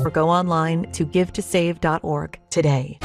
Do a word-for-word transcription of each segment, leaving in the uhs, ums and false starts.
or go online to give to save dot org today.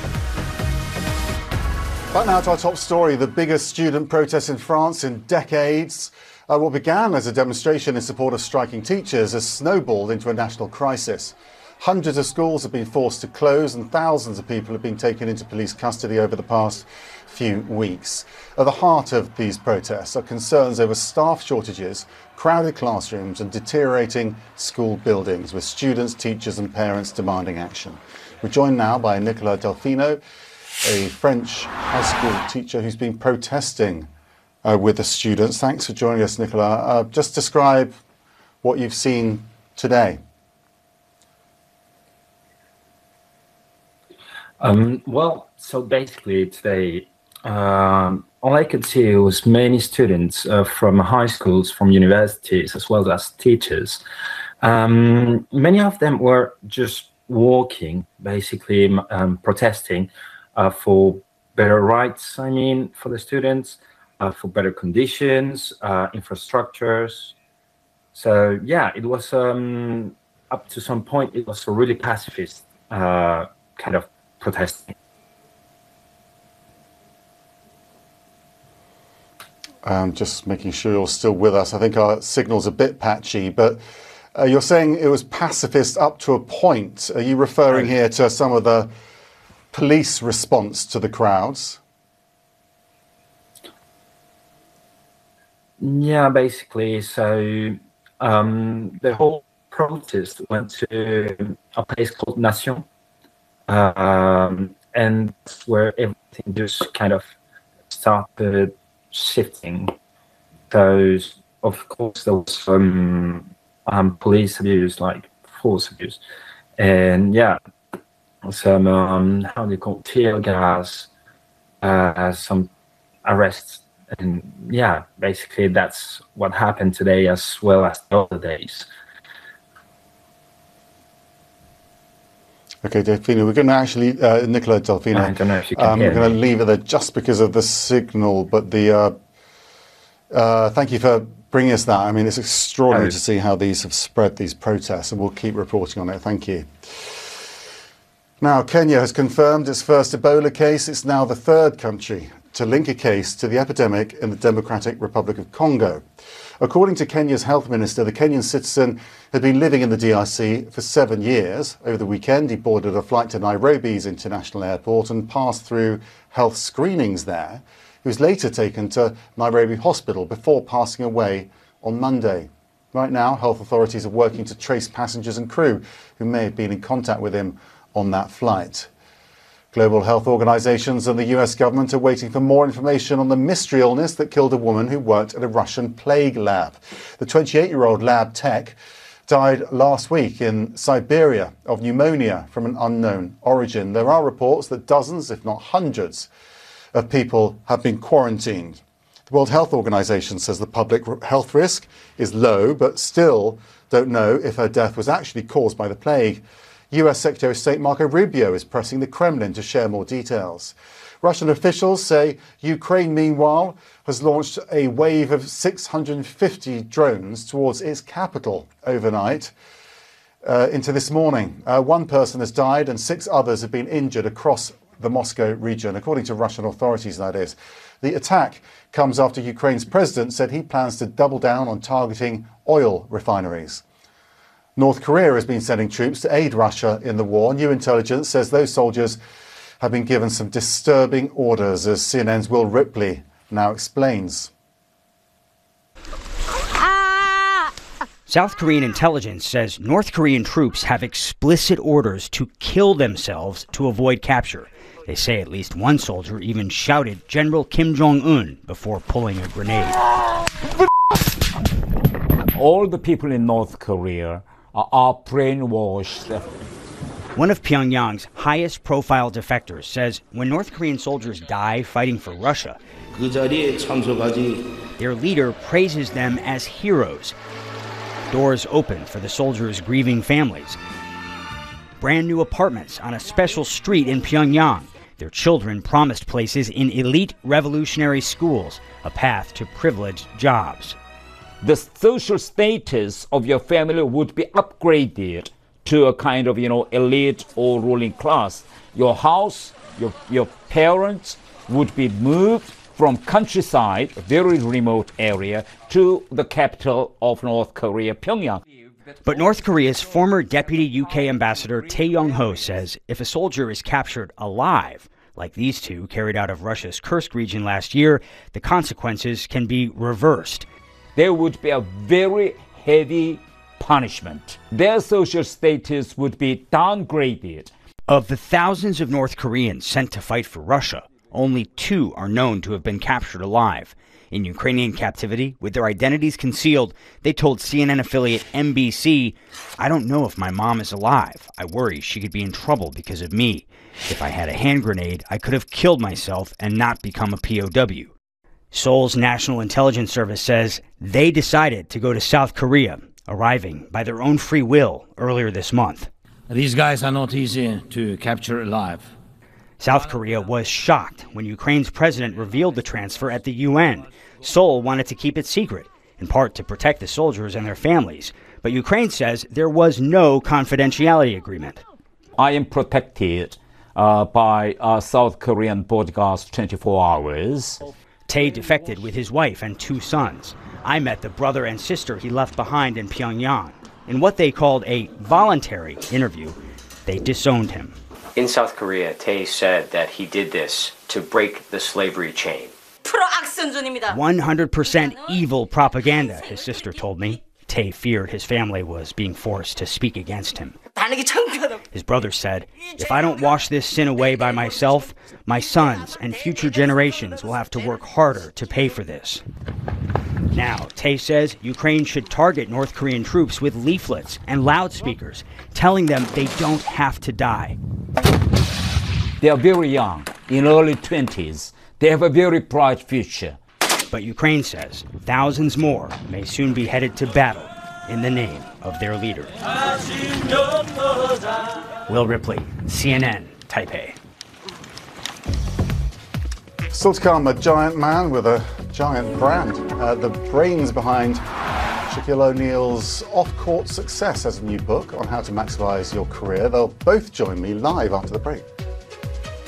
Back now to our top story. The biggest student protest in France in decades. Uh, what began as a demonstration in support of striking teachers has snowballed into a national crisis. Hundreds of schools have been forced to close and thousands of people have been taken into police custody over the past few weeks. At the heart of these protests are concerns over staff shortages, crowded classrooms and deteriorating school buildings, with students, teachers and parents demanding action. We're joined now by Nicolas Delfino, a French high school teacher who's been protesting uh, with the students. Thanks for joining us, Nicolas. Uh, just describe what you've seen today. Um, well, so basically today, um, all I could see was many students uh, from high schools, from universities, as well as teachers. Um, many of them were just walking, basically um, protesting uh, for better rights, I mean, for the students, uh, for better conditions, uh, infrastructures. So, yeah, it was, um, up to some point, it was a really pacifist uh, kind of protesting. Um, just making sure you're still with us. I think our signal's a bit patchy, but uh, you're saying it was pacifist up to a point. Are you referring Right. here to some of the police response to the crowds? Yeah, basically. So um, the whole protest went to a place called Nation, um, and that's where everything just kind of started shifting. So, of course, there was some um, police abuse, like force abuse, and yeah, some um, how do you call it, tear gas, uh, some arrests. And yeah, basically that's what happened today as well as the other days. Okay, Delfino, we're going to actually, uh, Nicolas Delfino, I don't know if you can um, hear we're going to me. leave it there just because of the signal, but the, uh, uh, thank you for bringing us that. I mean, it's extraordinary Oh. to see how these have spread, these protests, and we'll keep reporting on it. Thank you. Now, Kenya has confirmed its first Ebola case. It's now the third country to link a case to the epidemic in the Democratic Republic of Congo. According to Kenya's health minister, the Kenyan citizen had been living in the D R C for seven years. Over the weekend, he boarded a flight to Nairobi's international airport and passed through health screenings there. He was later taken to Nairobi Hospital before passing away on Monday. Right now, health authorities are working to trace passengers and crew who may have been in contact with him on that flight. Global health organizations and the U S government are waiting for more information on the mystery illness that killed a woman who worked at a Russian plague lab. The twenty-eight-year-old lab tech died last week in Siberia of pneumonia from an unknown origin. There are reports that dozens, if not hundreds, of people have been quarantined. The World Health Organization says the public health risk is low, but still don't know if her death was actually caused by the plague. U S Secretary of State Marco Rubio is pressing the Kremlin to share more details. Russian officials say Ukraine, meanwhile, has launched a wave of six hundred fifty drones towards its capital overnight uh, into this morning. Uh, one person has died and six others have been injured across the Moscow region, according to Russian authorities, that is. The attack comes after Ukraine's president said he plans to double down on targeting oil refineries. North Korea has been sending troops to aid Russia in the war. New intelligence says those soldiers have been given some disturbing orders, as C N N's Will Ripley now explains. South Korean intelligence says North Korean troops have explicit orders to kill themselves to avoid capture. They say at least one soldier even shouted General Kim Jong-un before pulling a grenade. All the people in North Korea are brainwashed. One of Pyongyang's highest profile defectors says when North Korean soldiers die fighting for Russia, their leader praises them as heroes. Doors open for the soldiers' grieving families. Brand new apartments on a special street in Pyongyang. Their children promised places in elite revolutionary schools, a path to privileged jobs. The social status of your family would be upgraded to a kind of, you know, elite or ruling class. Your house, your, your parents would be moved from countryside, a very remote area, to the capital of North Korea, Pyongyang. But North Korea's former deputy U K ambassador Tae Yong-ho says if a soldier is captured alive, like these two carried out of Russia's Kursk region last year, the consequences can be reversed. There would be a very heavy punishment. Their social status would be downgraded. Of the thousands of North Koreans sent to fight for Russia, only two are known to have been captured alive. In Ukrainian captivity, with their identities concealed, they told C N N affiliate N B C, "I don't know if my mom is alive. I worry she could be in trouble because of me. If I had a hand grenade, I could have killed myself and not become a P O W." Seoul's National Intelligence Service says they decided to go to South Korea, arriving by their own free will earlier this month. These guys are not easy to capture alive. South Korea was shocked when Ukraine's president revealed the transfer at the U N. Seoul wanted to keep it secret, in part to protect the soldiers and their families. But Ukraine says there was no confidentiality agreement. I am protected uh, by uh, South Korean bodyguards twenty-four hours. Tae defected with his wife and two sons. I met the brother and sister he left behind in Pyongyang. In what they called a voluntary interview, they disowned him. In South Korea, Tae said that he did this to break the slavery chain. one hundred percent evil propaganda, his sister told me. Tae feared his family was being forced to speak against him. His brother said, "If I don't wash this sin away by myself, my sons and future generations will have to work harder to pay for this." Now, Tae says Ukraine should target North Korean troops with leaflets and loudspeakers, telling them they don't have to die. They are very young, in early twenties. They have a very bright future. But Ukraine says thousands more may soon be headed to battle in the name of their leader. Will Ripley, C N N, Taipei. Still to come, a giant man with a giant brand. Uh, the brains behind Shaquille O'Neal's off-court success has a new book on how to maximize your career. They'll both join me live after the break.